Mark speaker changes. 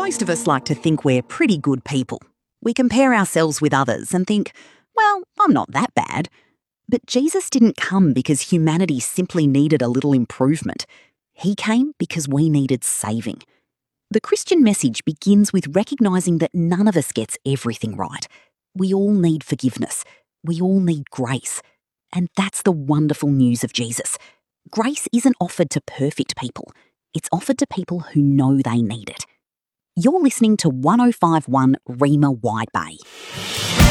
Speaker 1: Most of us like to think we're pretty good people. We compare ourselves with others and think, well, I'm not that bad. But Jesus didn't come because humanity simply needed a little improvement. He came because we needed saving. The Christian message begins with recognising that none of us gets everything right. We all need forgiveness. We all need grace. And that's the wonderful news of Jesus. Grace isn't offered to perfect people. It's offered to people who know they need it. You're listening to 105.1 Rima Wide Bay.